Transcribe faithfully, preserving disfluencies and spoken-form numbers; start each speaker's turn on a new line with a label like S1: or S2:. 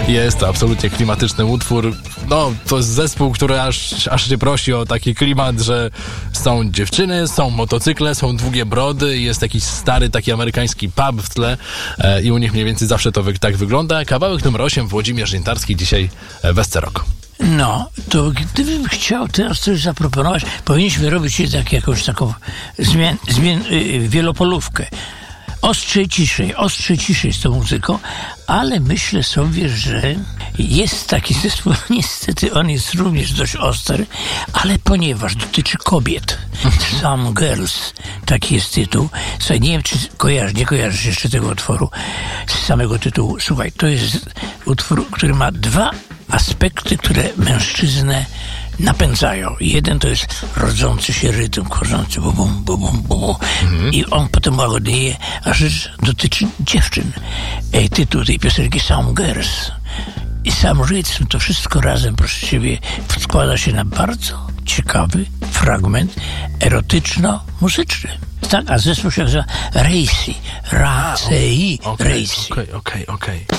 S1: Jest to absolutnie klimatyczny utwór. No, to jest zespół, który aż, aż się prosi o taki klimat, że są dziewczyny, są motocykle, są długie brody, jest jakiś stary taki amerykański pub w tle e, i u nich mniej więcej zawsze to wy, tak wygląda. Kawałek numer osiem, Włodzimierz Jętarski, dzisiaj w S C Rock.
S2: No, to gdybym chciał teraz coś zaproponować, powinniśmy robić jednak jakąś taką zmian, zmian, yy, wielopolówkę. Ostrzej, ciszej, ostrzej, ciszej z tą muzyką, ale myślę sobie, że jest taki zespół, niestety on jest również dość ostry, ale ponieważ dotyczy kobiet, Some Girls, taki jest tytuł. Słuchaj, nie wiem, czy kojarzysz, nie kojarzysz jeszcze tego utworu z samego tytułu. Słuchaj, to jest utwór, który ma dwa aspekty, które mężczyznę napędzają. Jeden to jest rodzący się rytm, chodzący bum, bum, bum, bum. Mhm. I on potem łagodnieje, a rzecz dotyczy dziewczyn. Ej, tytuł tej piosenki Some Girls i sam rytm, to wszystko razem, proszę ciebie, składa się na bardzo ciekawy fragment erotyczno-muzyczny. Tak, a zespół się nazywa Racy. Racy.
S1: Okej,
S2: Racy.
S1: okej, okej, okej.